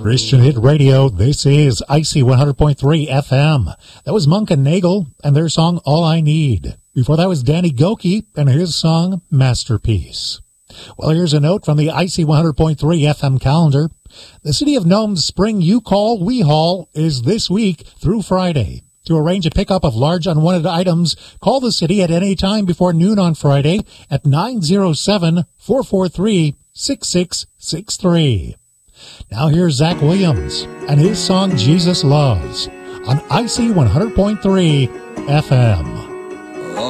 Christian Hit Radio. This is IC 100.3 FM. That was Monk and Nagel and their song All I Need. Before that was Danny Gokey and his song Masterpiece. Well, here's a note from the IC 100.3 FM calendar. The City of Nome's Spring You Call, We Haul is this week through Friday. To arrange a pickup of large unwanted items, call the city at any time before noon on Friday at 907-443-6663. Now here's Zach Williams and his song Jesus Loves on IC 100.3 FM.